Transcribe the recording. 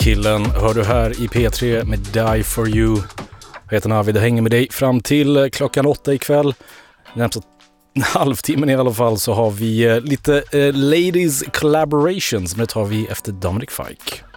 killen hör du här i P3 med Die For You. Jag heter Navid och hänger med dig fram till klockan 8 ikväll. Närmast halvtimmen i alla fall så har vi lite Ladies Collaborations, men det tar vi efter Dominic Fike.